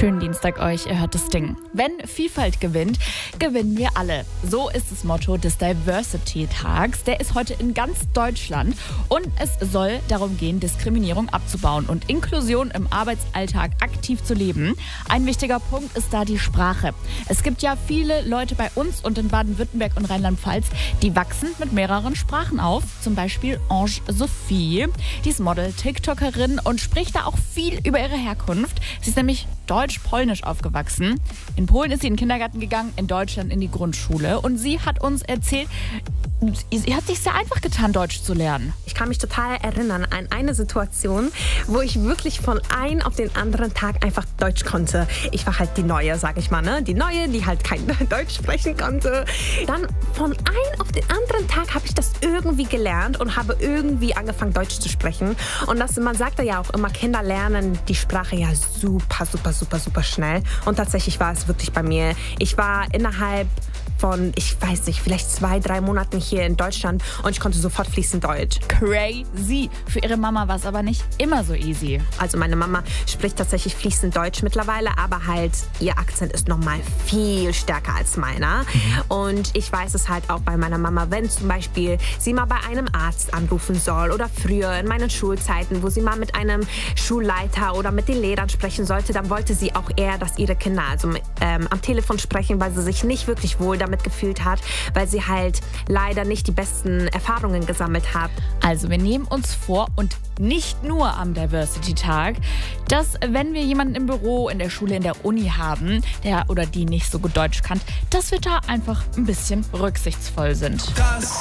Schönen Dienstag euch, ihr hört das Ding. Wenn Vielfalt gewinnt, gewinnen wir alle. So ist das Motto des Diversity-Tags. Der ist heute in ganz Deutschland und es soll darum gehen, Diskriminierung abzubauen und Inklusion im Arbeitsalltag aktiv zu leben. Ein wichtiger Punkt ist da die Sprache. Es gibt ja viele Leute bei uns und in Baden-Württemberg und Rheinland-Pfalz, die wachsen mit mehreren Sprachen auf. Zum Beispiel Ange Sophie. Die ist Model, TikTokerin und spricht da auch viel über ihre Herkunft. Sie ist nämlich deutsch-polnisch aufgewachsen. In Polen ist sie in den Kindergarten gegangen, in Deutschland in die Grundschule. Und sie hat uns erzählt, sie hat sich sehr einfach getan, Deutsch zu lernen. Ich kann mich total erinnern an eine Situation, wo ich wirklich von einem auf den anderen Tag einfach Deutsch konnte. Ich war halt die Neue, sag ich mal, ne? Die Neue, die halt kein Deutsch sprechen konnte. Dann von einem auf den anderen Tag habe ich das irgendwie gelernt und habe irgendwie angefangen, Deutsch zu sprechen. Und man sagt ja auch immer, Kinder lernen die Sprache ja super schnell. Und tatsächlich war es wirklich bei mir. Ich war innerhalb von, ich weiß nicht, vielleicht 2-3 Monaten hier in Deutschland und ich konnte sofort fließend Deutsch. Crazy. Für ihre Mama war es aber nicht immer so easy. Also meine Mama spricht tatsächlich fließend Deutsch mittlerweile, aber halt ihr Akzent ist nochmal viel stärker als meiner. Und ich weiß es halt auch bei meiner Mama, wenn zum Beispiel sie mal bei einem Arzt anrufen soll oder früher in meinen Schulzeiten, wo sie mal mit einem Schulleiter oder mit den Lehrern sprechen sollte, dann wollte sie auch eher, dass ihre Kinder also am Telefon sprechen, weil sie sich nicht wirklich wohl damit gefühlt hat, weil sie halt leider nicht die besten Erfahrungen gesammelt hat. Also wir nehmen uns vor und nicht nur am Diversity-Tag, dass wenn wir jemanden im Büro, in der Schule, in der Uni haben, der oder die nicht so gut Deutsch kann, dass wir da einfach ein bisschen rücksichtsvoll sind. Das